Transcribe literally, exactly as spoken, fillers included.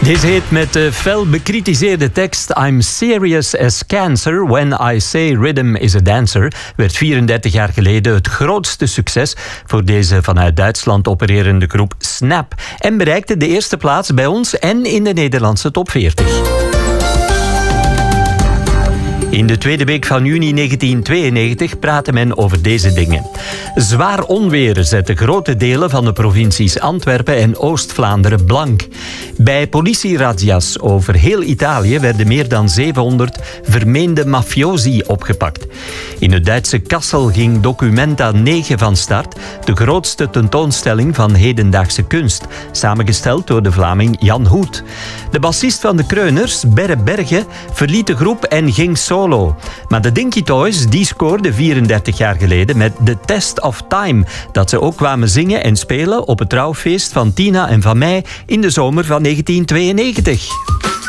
Deze heet met de fel bekritiseerde tekst I'm serious as cancer when I say rhythm is a dancer, werd vierendertig jaar geleden het grootste succes voor deze vanuit Duitsland opererende groep Snap en bereikte de eerste plaats bij ons en in de Nederlandse top veertig. In de tweede week van juni negentien tweeënnegentig praatte men over deze dingen. Zwaar onweer zette grote delen van de provincies Antwerpen en Oost-Vlaanderen blank. Bij politierazzia's over heel Italië werden meer dan zevenhonderd vermeende mafiosi opgepakt. In het Duitse Kassel ging Documenta negen van start, de grootste tentoonstelling van hedendaagse kunst, samengesteld door de Vlaming Jan Hoet. De bassist van de Kreuners, Berre Berge, verliet de groep en ging solo. Maar de Dinky Toys die scoorden vierendertig jaar geleden met The Test of Time, dat ze ook kwamen zingen en spelen op het trouwfeest van Tina en van mij in de zomer van negentien tweeënnegentig.